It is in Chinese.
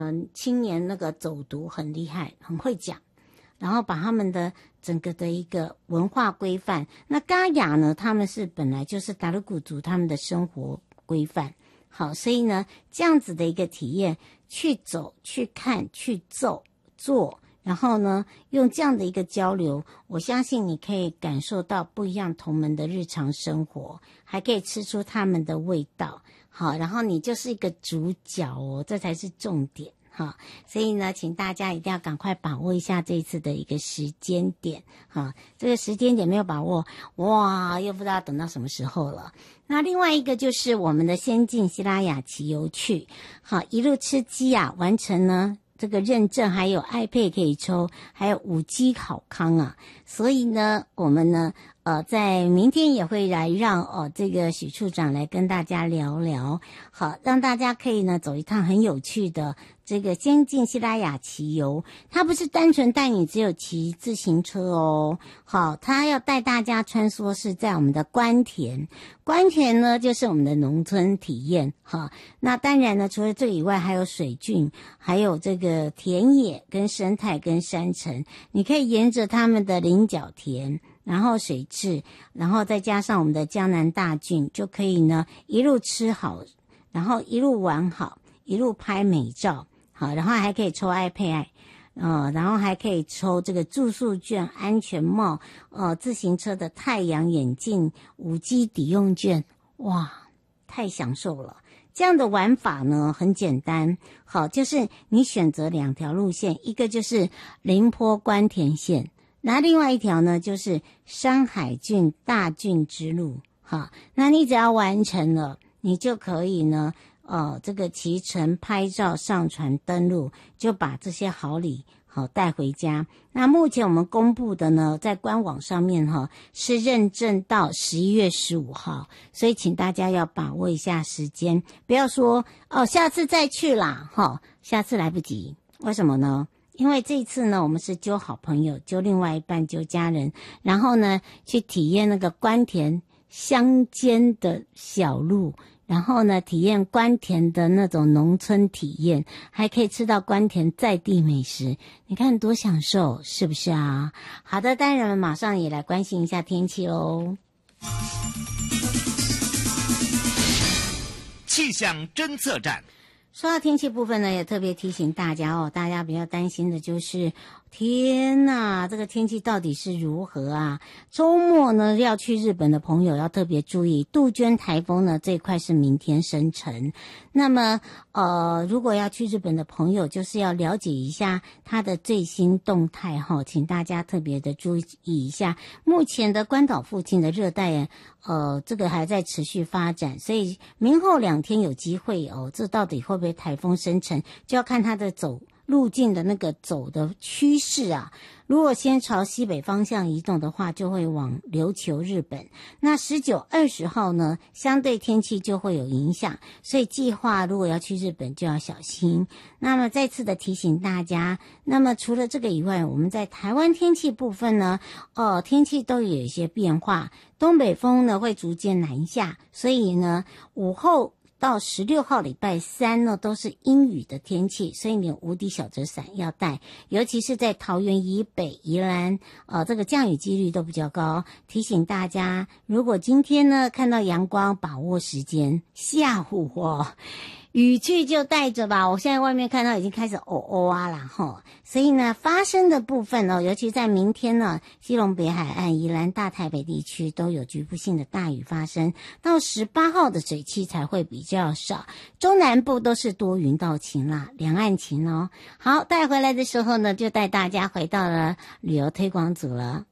青年那个走读很厉害，很会讲，然后把他们的整个的一个文化规范。那嘎雅呢，他们是本来就是达鲁古族他们的生活规范。好，所以呢，这样子的一个体验，去走、去看、去做，然后呢，用这样的一个交流，我相信你可以感受到不一样同门的日常生活，还可以吃出他们的味道。好，然后你就是一个主角哦，这才是重点。好，所以呢，请大家一定要赶快把握一下这一次的一个时间点。好，这个时间点没有把握，哇，又不知道等到什么时候了。那另外一个就是我们的先进希拉雅骑游去，好，一路吃鸡啊，完成呢这个认证，还有 iPad 可以抽，还有5G 好康啊。所以呢，我们呢在明天也会来让这个许处长来跟大家聊聊，好，让大家可以呢走一趟很有趣的这个先进希拉雅骑游。它不是单纯带你只有骑自行车哦，好，它要带大家穿梭是在我们的官田呢就是我们的农村体验。好，那当然呢除了这以外还有水郡，还有这个田野跟生态跟山城，你可以沿着他们的菱角田，然后水质，然后再加上我们的江南大郡，就可以呢一路吃好，然后一路玩好，一路拍美照。好，然后还可以抽 iPad，然后还可以抽这个住宿券、安全帽，自行车的太阳眼镜、5G 抵用券，哇，太享受了。这样的玩法呢很简单，好，就是你选择2条路线，一个就是林坡官田线，那另外一条呢就是山海郡大郡之路。好，那你只要完成了，你就可以呢这个骑乘拍照上传登录，就把这些好礼好带回家。那目前我们公布的呢在官网上面是认证到11月15号，所以请大家要把握一下时间，不要说下次再去啦，下次来不及。为什么呢？因为这次呢我们是揪好朋友，揪另外一半，揪家人，然后呢去体验那个官田乡间的小路，然后呢体验官田的那种农村体验，还可以吃到官田在地美食，你看多享受，是不是啊？好的，当然们马上也来关心一下天气咯。 气象侦测站。 说到天气部分呢，也特别提醒大家大家比较担心的就是天哪，这个天气到底是如何啊？周末呢要去日本的朋友要特别注意，杜鹃台风呢这一块是明天生成。那么如果要去日本的朋友，就是要了解一下它的最新动态请大家特别的注意一下。目前的关岛附近的热带这个还在持续发展，所以明后2天有机会这到底会不会台风生成，就要看它的路径的那个走的趋势啊。如果先朝西北方向移动的话，就会往琉球日本。那19、20号呢，相对天气就会有影响，所以计划如果要去日本就要小心。那么再次的提醒大家，那么除了这个以外，我们在台湾天气部分呢，天气都有一些变化，东北风呢会逐渐南下，所以呢午后到16号礼拜3呢都是阴雨的天气，所以你无敌小折伞要带，尤其是在桃园以北、宜兰这个降雨几率都比较高。提醒大家，如果今天呢看到阳光，把握时间，下午雨具就带着吧，我现在外面看到已经开始啊啦所以呢发生的部分尤其在明天呢，基隆北海岸、宜兰大台北地区都有局部性的大雨发生，到18号的水汽才会比较少，中南部都是多云到晴啦，两岸晴好，带回来的时候呢，就带大家回到了旅游推广组了。